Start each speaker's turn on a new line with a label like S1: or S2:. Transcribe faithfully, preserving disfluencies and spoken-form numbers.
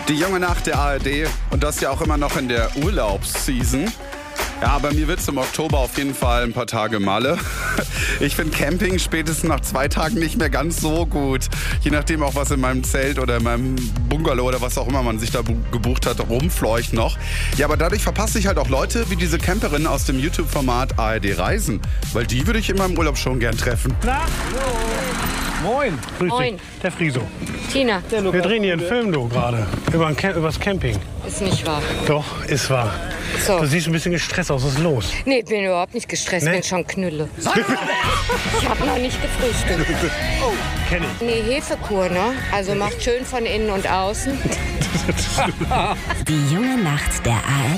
S1: Die junge Nacht der A R D und das ja auch immer noch in der Urlaubsseason. Ja, bei mir wird es im Oktober auf jeden Fall ein paar Tage Malle. Ich finde Camping spätestens nach zwei Tagen nicht mehr ganz so gut. Je nachdem auch, was in meinem Zelt oder in meinem Bungalow oder was auch immer man sich da gebucht hat, rumfleucht noch. Ja, aber dadurch verpasse ich halt auch Leute wie diese Camperin aus dem YouTube-Format A R D Reisen. Weil die würde ich in meinem Urlaub schon gern treffen.
S2: Na? Moin. Grüß
S3: Moin.
S2: dich. Der Friso.
S3: Tina.
S2: Wir drehen hier einen Film, du, gerade. Über ein Cam- übers Camping.
S3: Ist nicht wahr.
S2: Doch, ist wahr.
S3: So.
S2: Du siehst ein bisschen gestresst aus. Was ist los?
S3: Nee, ich bin überhaupt nicht gestresst,
S2: Nee?
S3: bin schon Knülle. Ich habe noch nicht gefrühstückt.
S2: Oh, kenn ich.
S3: Nee, Hefekur, ne? Also macht schön von innen und außen.
S4: Die junge Nacht der A R